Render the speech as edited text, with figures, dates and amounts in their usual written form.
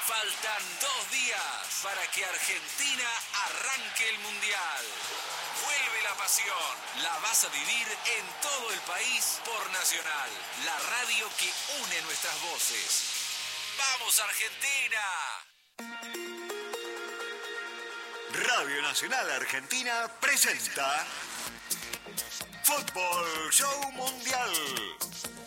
Faltan 2 días para que Argentina arranque el Mundial. Vuelve la pasión. La vas a vivir en todo el país por Nacional, la radio que une nuestras voces. ¡Vamos, Argentina! Radio Nacional Argentina presenta Fútbol Show Mundial.